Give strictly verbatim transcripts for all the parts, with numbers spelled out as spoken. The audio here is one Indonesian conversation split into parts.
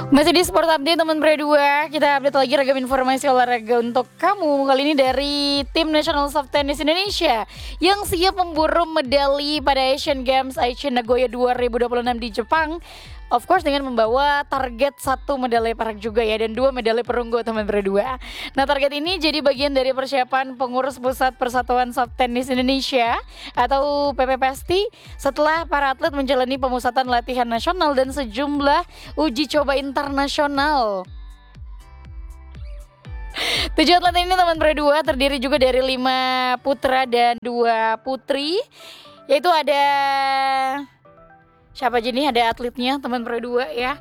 Masih di Sport Update teman Pro dua, kita update lagi ragam informasi olahraga untuk kamu. Kali ini dari tim Nasional Soft Tennis Indonesia yang siap memburu medali pada Asian Games Aichi Nagoya dua ribu dua puluh enam di Jepang. Of course dengan membawa target satu medali perak juga ya, dan dua medali perunggu teman Pro dua. Nah, target ini jadi bagian dari persiapan pengurus Pusat Persatuan Soft Tennis Indonesia atau P P P S T setelah para atlet menjalani pemusatan latihan nasional dan sejumlah uji coba internasional. Tujuh atlet ini teman Pro dua terdiri juga dari lima putra dan dua putri, yaitu ada siapa aja nih, ada atletnya teman Pro dua ya.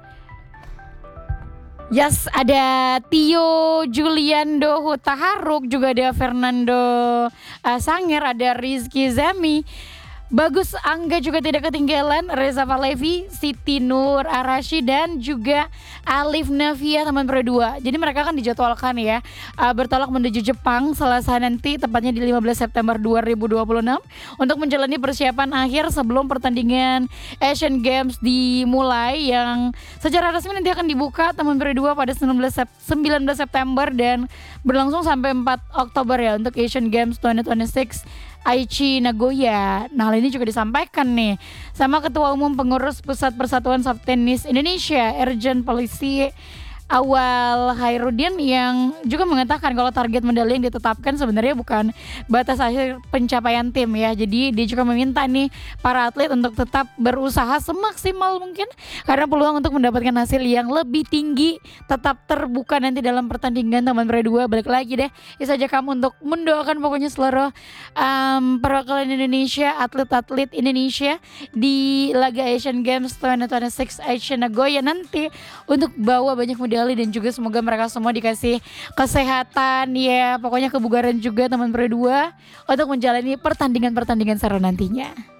Yes, ada Tio Juliando Hutaharuk, juga ada Fernando uh, Sanger, ada Rizky Zami, Bagus Angga juga tidak ketinggalan, Reza Valevi, Siti Nur Arashi, dan juga Alif Navia teman Pro dua. Jadi mereka akan dijadwalkan ya uh, bertolak menuju Jepang Selasa nanti, tepatnya di lima belas September dua ribu dua puluh enam untuk menjalani persiapan akhir sebelum pertandingan Asian Games dimulai yang secara resmi nanti akan dibuka teman Pro dua pada sembilan belas September dan berlangsung sampai empat Oktober ya untuk Asian Games dua ribu dua puluh enam Aichi Nagoya. Nah, hal ini juga disampaikan nih sama Ketua Umum Pengurus Pusat Persatuan Soft Tennis Indonesia, Irjen Polisi Awal Hairudin, yang juga mengatakan kalau target medali yang ditetapkan sebenarnya bukan batas akhir pencapaian tim ya. Jadi dia juga meminta nih para atlet untuk tetap berusaha semaksimal mungkin karena peluang untuk mendapatkan hasil yang lebih tinggi tetap terbuka nanti dalam pertandingan teman Pro dua. Balik lagi deh, bisa aja kamu untuk mendoakan pokoknya seluruh um, perwakilan Indonesia, atlet-atlet Indonesia di laga Asian Games dua ribu dua puluh enam Aichi Nagoya nanti untuk bawa banyak medali, dan juga semoga mereka semua dikasih kesehatan ya, pokoknya kebugaran juga teman Pro dua untuk menjalani pertandingan-pertandingan seru nantinya.